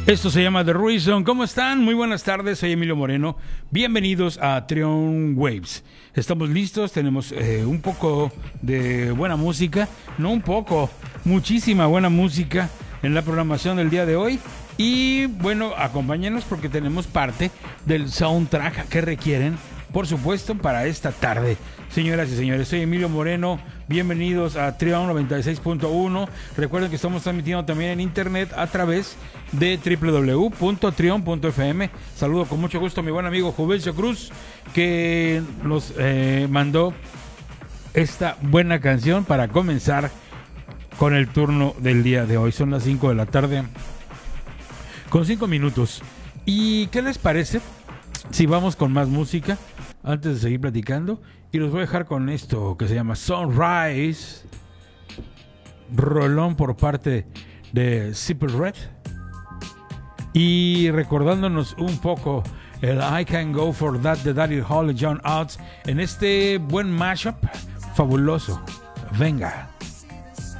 Esto se llama The Reason. ¿Cómo están? Muy buenas tardes, soy Emilio Moreno. Bienvenidos a Trion Waves. Estamos listos, tenemos un poco de buena música. No un poco, muchísima buena música en la programación del día de hoy. Y bueno, acompáñenos porque tenemos parte del soundtrack que requieren, por supuesto, para esta tarde. Señoras y señores, soy Emilio Moreno. Bienvenidos a Trion 96.1. Recuerden que estamos transmitiendo también en internet a través de www.trion.fm. Saludo con mucho gusto a mi buen amigo Juvencio Cruz, que nos mandó esta buena canción para comenzar con el turno del día de hoy. Son las 5 de la tarde con 5 minutos. ¿Y qué les parece si vamos con más música antes de seguir platicando? Y los voy a dejar con esto que se llama Sunrise, rolón por parte de Simple Red, y recordándonos un poco el I Can Go For That de Daryl Hall y John Oates en este buen mashup fabuloso. Venga.